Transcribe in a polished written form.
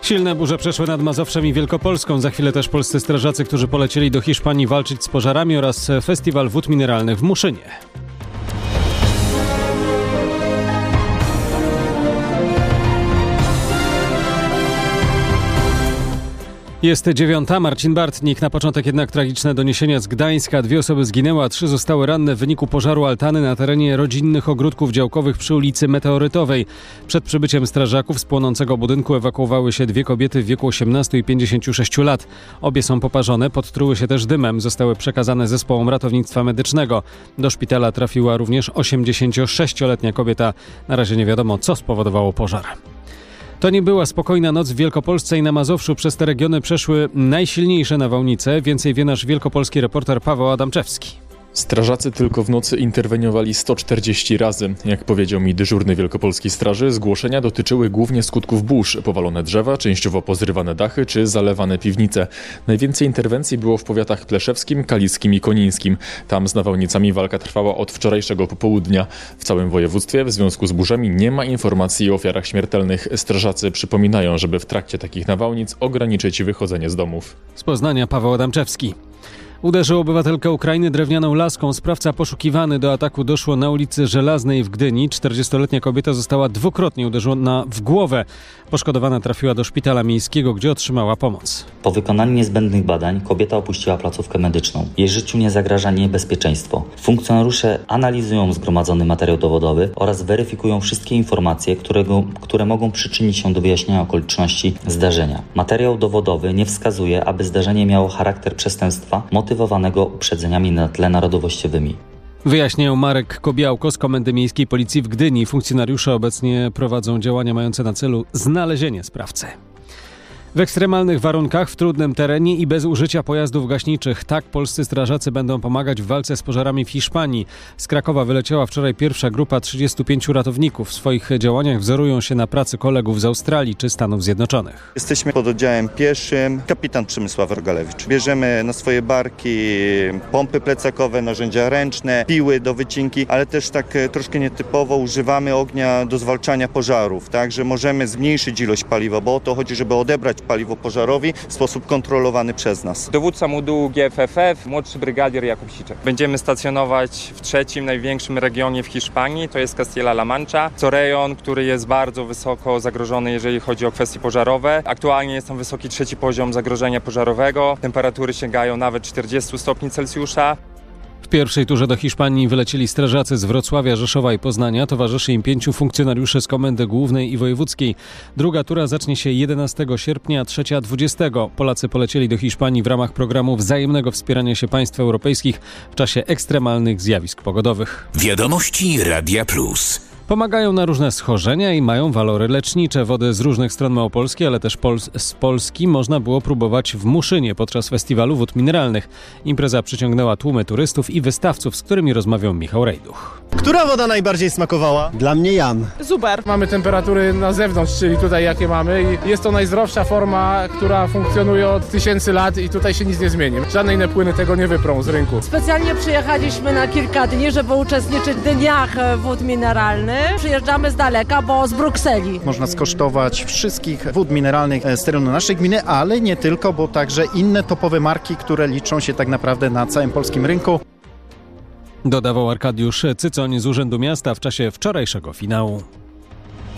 Silne burze przeszły nad Mazowszem i Wielkopolską. Za chwilę też polscy strażacy, którzy polecieli do Hiszpanii walczyć z pożarami, oraz festiwal wód mineralnych w Muszynie. Jest 9:00. Marcin Bartnik. Na początek jednak tragiczne doniesienia z Gdańska. 2 osoby zginęły, a 3 zostały ranne w wyniku pożaru altany na terenie rodzinnych ogródków działkowych przy ulicy Meteorytowej. Przed przybyciem strażaków z płonącego budynku ewakuowały się 2 kobiety w wieku 18 i 56 lat. Obie są poparzone, podtruły się też dymem. Zostały przekazane zespołom ratownictwa medycznego. Do szpitala trafiła również 86-letnia kobieta. Na razie nie wiadomo, co spowodowało pożar. To nie była spokojna noc w Wielkopolsce i na Mazowszu. Przez te regiony przeszły najsilniejsze nawałnice. Więcej wie nasz wielkopolski reporter Paweł Adamczewski. Strażacy tylko w nocy interweniowali 140 razy. Jak powiedział mi dyżurny wielkopolskiej straży, zgłoszenia dotyczyły głównie skutków burz, powalone drzewa, częściowo pozrywane dachy czy zalewane piwnice. Najwięcej interwencji było w powiatach pleszewskim, kaliskim i konińskim. Tam z nawałnicami walka trwała od wczorajszego popołudnia. W całym województwie w związku z burzami nie ma informacji o ofiarach śmiertelnych. Strażacy przypominają, żeby w trakcie takich nawałnic ograniczyć wychodzenie z domów. Z Poznania Paweł Adamczewski. Uderzył obywatelkę Ukrainy drewnianą laską. Sprawca poszukiwany. Do ataku doszło na ulicy Żelaznej w Gdyni. 40-letnia kobieta została dwukrotnie uderzona w głowę. Poszkodowana trafiła do szpitala miejskiego, gdzie otrzymała pomoc. Po wykonaniu niezbędnych badań kobieta opuściła placówkę medyczną. Jej życiu nie zagraża niebezpieczeństwo. Funkcjonariusze analizują zgromadzony materiał dowodowy oraz weryfikują wszystkie informacje, które mogą przyczynić się do wyjaśnienia okoliczności zdarzenia. Materiał dowodowy nie wskazuje, aby zdarzenie miało charakter przestępstwa motywowanego uprzedzeniami na tle narodowościowymi. Wyjaśniają Marek Kobiałko z Komendy Miejskiej Policji w Gdyni. Funkcjonariusze obecnie prowadzą działania mające na celu znalezienie sprawcy. W ekstremalnych warunkach, w trudnym terenie i bez użycia pojazdów gaśniczych. Tak polscy strażacy będą pomagać w walce z pożarami w Hiszpanii. Z Krakowa wyleciała wczoraj pierwsza grupa 35 ratowników. W swoich działaniach wzorują się na pracy kolegów z Australii czy Stanów Zjednoczonych. Jesteśmy pod oddziałem pieszym. Kapitan Przemysław Rogalewicz. Bierzemy na swoje barki pompy plecakowe, narzędzia ręczne, piły do wycinki, ale też tak troszkę nietypowo używamy ognia do zwalczania pożarów, tak, że możemy zmniejszyć ilość paliwa, bo o to chodzi, żeby odebrać paliwo pożarowi w sposób kontrolowany przez nas. Dowódca modułu GFFF, młodszy brygadier Jakub Siczek. Będziemy stacjonować w 3. największym regionie w Hiszpanii, to jest Castilla-La Mancha. To rejon, który jest bardzo wysoko zagrożony, jeżeli chodzi o kwestie pożarowe. Aktualnie jest tam wysoki 3. poziom zagrożenia pożarowego. Temperatury sięgają nawet 40 stopni Celsjusza. W pierwszej turze do Hiszpanii wylecieli strażacy z Wrocławia, Rzeszowa i Poznania. Towarzyszy im 5 funkcjonariuszy z Komendy Głównej i Wojewódzkiej. Druga tura zacznie się 11 sierpnia, a trzecia 20. Polacy polecieli do Hiszpanii w ramach programu wzajemnego wspierania się państw europejskich w czasie ekstremalnych zjawisk pogodowych. Wiadomości Radia Plus. Pomagają na różne schorzenia i mają walory lecznicze. Wody z różnych stron Małopolski, ale też z Polski można było próbować w Muszynie podczas festiwalu wód mineralnych. Impreza przyciągnęła tłumy turystów i wystawców, z którymi rozmawiał Michał Rejduch. Która woda najbardziej smakowała? Dla mnie Jan. Super. Mamy temperatury na zewnątrz, czyli tutaj jakie mamy i jest to najzdrowsza forma, która funkcjonuje od 1000 lat i tutaj się nic nie zmieni. Żadne inne płyny tego nie wyprą z rynku. Specjalnie przyjechaliśmy na kilka dni, żeby uczestniczyć w dniach wód mineralnych. Przyjeżdżamy z daleka, bo z Brukseli. Można skosztować wszystkich wód mineralnych z terenu naszej gminy, ale nie tylko, bo także inne topowe marki, które liczą się tak naprawdę na całym polskim rynku. Dodawał Arkadiusz Cycoń z Urzędu Miasta w czasie wczorajszego finału.